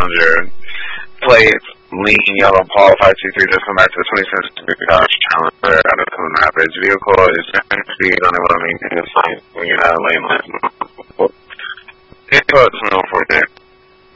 Challenger plates, lean yellow Paul 523 just come back to the 2017 Dodge Challenger out of Coon Rapids. Vehicle is very speed on it, what I mean, it's like when you're not lane line.